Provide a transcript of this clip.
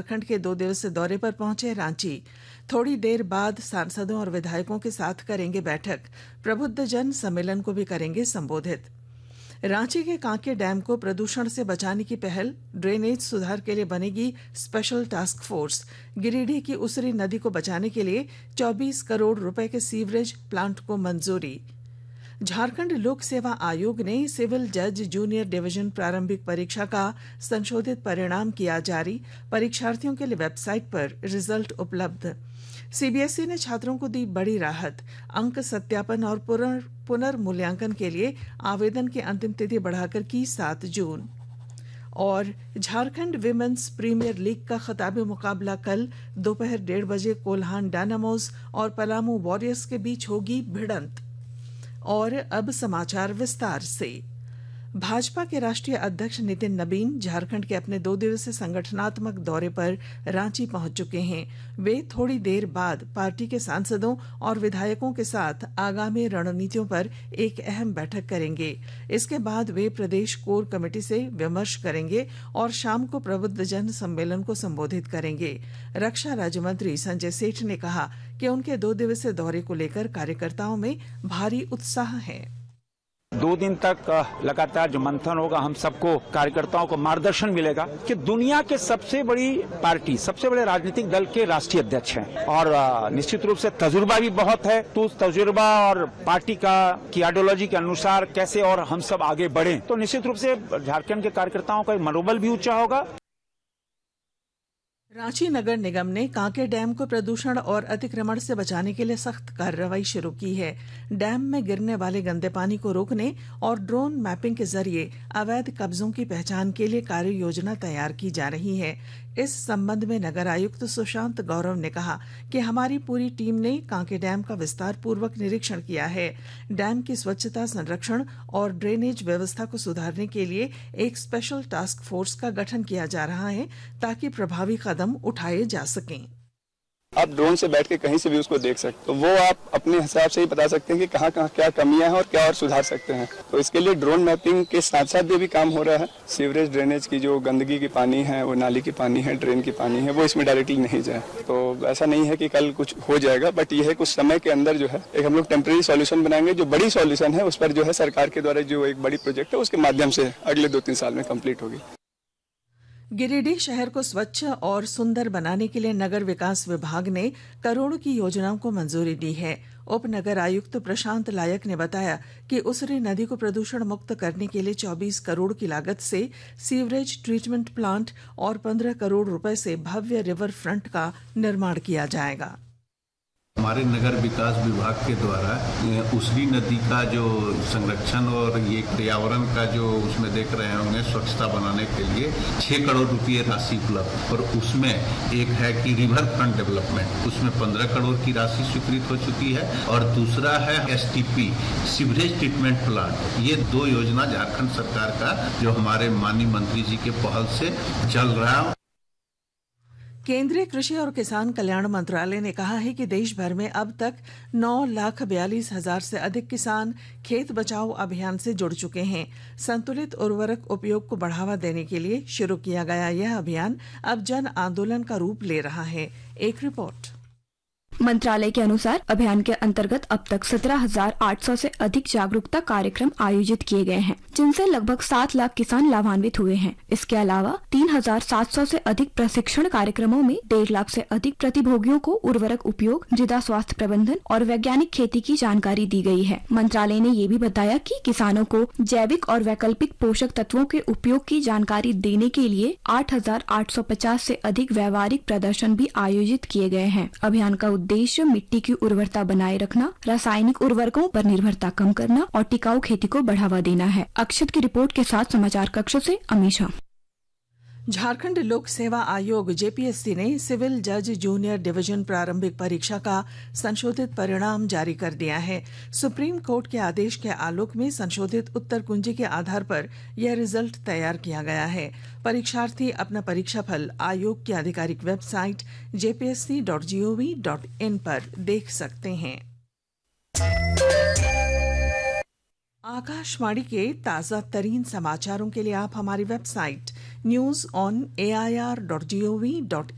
झारखंड के 2 दिवसीय दौरे पर पहुंचे रांची। थोड़ी देर बाद सांसदों और विधायकों के साथ करेंगे बैठक। प्रबुद्ध जन सम्मेलन को भी करेंगे संबोधित। रांची के कांके डैम को प्रदूषण से बचाने की पहल, ड्रेनेज सुधार के लिए बनेगी स्पेशल टास्क फोर्स। गिरिडीह की उसरी नदी को बचाने के लिए 24 करोड़ रुपए के सीवरेज प्लांट को मंजूरी। झारखंड लोक सेवा आयोग ने सिविल जज जूनियर डिवीजन प्रारंभिक परीक्षा का संशोधित परिणाम किया जारी। परीक्षार्थियों के लिए वेबसाइट पर रिजल्ट उपलब्ध। सीबीएसई ने छात्रों को दी बड़ी राहत। अंक सत्यापन और पुनर्मूल्यांकन के लिए आवेदन की अंतिम तिथि बढ़ाकर की 7 जून। और झारखंड विमेंस प्रीमियर लीग का खिताबी मुकाबला कल दोपहर 1:30 बजे कोल्हान डायनामोज और पलामू वॉरियर्स के बीच होगी भिड़ंत। और अब समाचार विस्तार से। भाजपा के राष्ट्रीय अध्यक्ष नितिन नबीन झारखंड के अपने 2 दिवसीय संगठनात्मक दौरे पर रांची पहुंच चुके हैं। वे थोड़ी देर बाद पार्टी के सांसदों और विधायकों के साथ आगामी रणनीतियों पर एक अहम बैठक करेंगे। इसके बाद वे प्रदेश कोर कमेटी से विमर्श करेंगे और शाम को प्रबुद्ध जन सम्मेलन को संबोधित करेंगे। रक्षा राज्य मंत्री संजय सेठ ने कहा कि उनके 2 दिवसीय दौरे को लेकर कार्यकर्ताओं में भारी उत्साह है। 2 दिन तक लगातार जो मंथन होगा, हम सबको कार्यकर्ताओं को मार्गदर्शन मिलेगा कि दुनिया के सबसे बड़ी पार्टी, सबसे बड़े राजनीतिक दल के राष्ट्रीय अध्यक्ष हैं और निश्चित रूप से तजुर्बा भी बहुत है। तो उस तजुर्बा और पार्टी की आइडियोलॉजी के अनुसार कैसे और हम सब आगे बढ़ें, तो निश्चित रूप से झारखंड के कार्यकर्ताओं का मनोबल भी ऊंचा होगा। रांची नगर निगम ने कांके डैम को प्रदूषण और अतिक्रमण से बचाने के लिए सख्त कार्रवाई शुरू की है। डैम में गिरने वाले गंदे पानी को रोकने और ड्रोन मैपिंग के जरिए अवैध कब्जों की पहचान के लिए कार्य योजना तैयार की जा रही है। इस संबंध में नगर आयुक्त सुशांत गौरव ने कहा कि हमारी पूरी टीम ने कांके डैम का विस्तार पूर्वक निरीक्षण किया है। डैम की स्वच्छता, संरक्षण और ड्रेनेज व्यवस्था को सुधारने के लिए एक स्पेशल टास्क फोर्स का गठन किया जा रहा है ताकि प्रभावी कदम उठाए जा सकें। आप ड्रोन से बैठ के कहीं से भी उसको देख सकते, तो वो आप अपने हिसाब से ही बता सकते हैं कि कहाँ कहाँ क्या कमियां हैं और क्या और सुधार सकते हैं। तो इसके लिए ड्रोन मैपिंग के साथ साथ भी काम हो रहा है। सीवरेज ड्रेनेज की जो गंदगी की पानी है, वो नाली की पानी है, ड्रेन की पानी है, वो इसमें डायरेक्टली नहीं जाए। तो ऐसा नहीं है कि कल कुछ हो जाएगा, बट ये है कुछ समय के अंदर जो है एक हम लोग टेम्परेरी सॉल्यूशन बनाएंगे। जो बड़ी सॉल्यूशन है उस पर जो है सरकार के द्वारा जो एक बड़ी प्रोजेक्ट है उसके माध्यम से अगले 2-3 साल में कंप्लीट होगी। गिरिडीह शहर को स्वच्छ और सुंदर बनाने के लिए नगर विकास विभाग ने करोड़ों की योजनाओं को मंजूरी दी है। उप नगर आयुक्त प्रशांत लायक ने बताया कि उसरी नदी को प्रदूषण मुक्त करने के लिए 24 करोड़ की लागत से सीवरेज ट्रीटमेंट प्लांट और 15 करोड़ रुपए से भव्य रिवर फ्रंट का निर्माण किया जाएगा। हमारे नगर विकास विभाग के द्वारा उसरी नदी का जो संरक्षण और ये पर्यावरण का जो उसमें देख रहे होंगे स्वच्छता बनाने के लिए 6 करोड़ रुपये राशि उपलब्ध, और उसमें एक है कि रिवर फ्रंट डेवलपमेंट, उसमें 15 करोड़ की राशि स्वीकृत हो चुकी है, और दूसरा है STP सीवरेज ट्रीटमेंट प्लांट। ये 2 योजना झारखंड सरकार का जो हमारे माननीय मंत्री जी के पहल से चल रहा है। केंद्रीय कृषि और किसान कल्याण मंत्रालय ने कहा है कि देश भर में अब तक 9,42,000 से अधिक किसान खेत बचाओ अभियान से जुड़ चुके हैं। संतुलित उर्वरक उपयोग को बढ़ावा देने के लिए शुरू किया गया यह अभियान अब जन आंदोलन का रूप ले रहा है। एक रिपोर्ट। मंत्रालय के अनुसार अभियान के अंतर्गत अब तक 17,800 से अधिक जागरूकता कार्यक्रम आयोजित किए गए हैं, जिनसे लगभग 7 लाख किसान लाभान्वित हुए हैं। इसके अलावा 3,700 से अधिक प्रशिक्षण कार्यक्रमों में 1.5 लाख से अधिक प्रतिभोगियों को उर्वरक उपयोग, मृदा स्वास्थ्य प्रबंधन और वैज्ञानिक खेती की जानकारी दी गई है। मंत्रालय ने ये भी बताया कि किसानों को जैविक और वैकल्पिक पोषक तत्वों के उपयोग की जानकारी देने के लिए 8,850 से अधिक व्यावहारिक प्रदर्शन भी आयोजित किए गए हैं। अभियान का उद्देश्य मिट्टी की उर्वरता बनाए रखना, रासायनिक उर्वरकों पर निर्भरता कम करना और टिकाऊ खेती को बढ़ावा देना है। अक्षत की रिपोर्ट के साथ समाचार कक्ष से अमीशा। झारखंड लोक सेवा आयोग जेपीएससी ने सिविल जज जूनियर डिवीजन प्रारंभिक परीक्षा का संशोधित परिणाम जारी कर दिया है। सुप्रीम कोर्ट के आदेश के आलोक में संशोधित उत्तर कुंजी के आधार पर यह रिजल्ट तैयार किया गया है। परीक्षार्थी अपना परीक्षा फल आयोग की आधिकारिक वेबसाइट jpsc.gov.in पर देख सकते हैं। आकाशवाणी के ताजा तरीन समाचारों के लिए आप हमारी वेबसाइट newsonair.gov.in